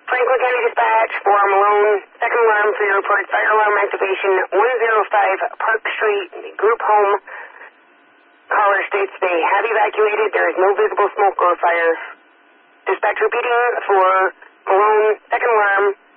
Franklin County Dispatch for Malone. Second alarm for your report. Fire alarm activation 105 Park Street, group home. Caller states they have evacuated. There is no visible smoke or fire. Dispatch repeating for Malone. Second alarm.